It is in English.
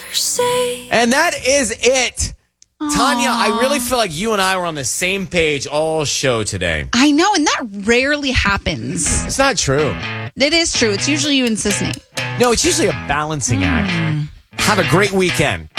And that is it. Tanya, I really feel like you and I were on the same page all show today. I know, and that rarely happens. It's not true. It is true. It's usually you and Sisney. No, it's usually a balancing act. Have a great weekend.